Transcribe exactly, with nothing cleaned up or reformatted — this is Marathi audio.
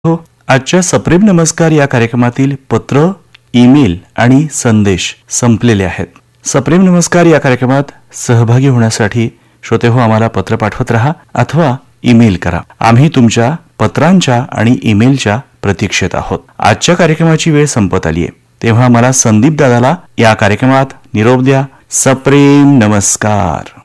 हो, आजच्या सप्रेम नमस्कार या कार्यक्रमातील पत्र, ईमेल आणि संदेश संपलेले आहेत. सप्रेम नमस्कार या कार्यक्रमात सहभागी होण्यासाठी श्रोते हो आम्हाला पत्र पाठवत रहा अथवा ईमेल करा. आम्ही तुमच्या पत्रांच्या आणि ईमेलच्या प्रतीक्षेत आहोत. आजच्या कार्यक्रमाची वेळ संपत आली आहे, तेव्हा मला संदीप दादाला या कार्यक्रमात निरोप द्या. सप्रेम नमस्कार.